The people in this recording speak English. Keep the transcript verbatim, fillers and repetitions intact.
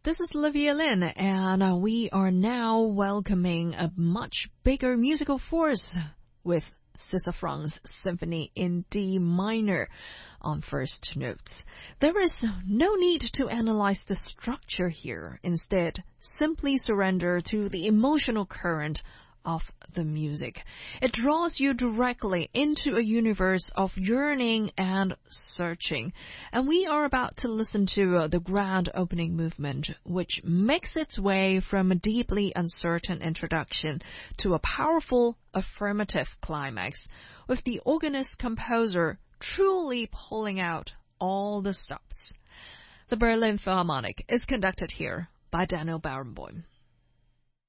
This is Olivia Lin, and uh, we are now welcoming a much bigger musical force with César Franck's Symphony in D minor on first notes. There is no need to analyze the structure here. Instead, simply surrender to the emotional current of the music. It draws you directly into a universe of yearning and searching. And we are about to listen to uh, the grand opening movement, which makes its way from a deeply uncertain introduction to a powerful affirmative climax, with the organist-composer truly pulling out all the stops. The Berlin Philharmonic is conducted here by Daniel Barenboim.